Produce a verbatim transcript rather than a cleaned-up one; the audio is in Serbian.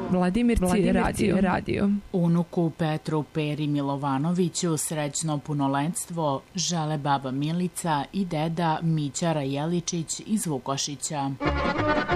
Vladimir radio. radio. Unuku Petru Peri Milovanoviću srećno punoletstvo žele baba Milica i deda Mića Rajeličić iz Vukošića.